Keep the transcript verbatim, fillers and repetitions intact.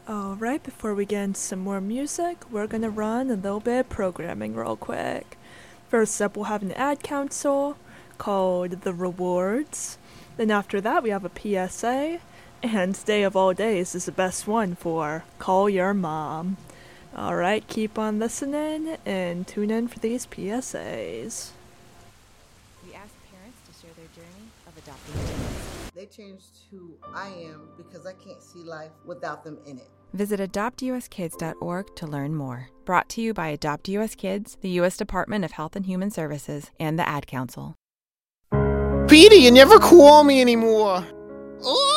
Alright, before we get into some more music, we're gonna run a little bit of programming real quick. First up, we'll have an ad council called The Rewards. Then after that, we have a P S A. And today of all days is the best one for Call Your Mom. Alright, keep on listening and tune in for these P S As. We ask parents to share their journey of adopting twins. They changed who I am because I can't see life without them in it. Visit adopt u s kids dot org to learn more. Brought to you by Adopt U S Kids, the U S Department of Health and Human Services, and the Ad Council. Peter, you never call me anymore.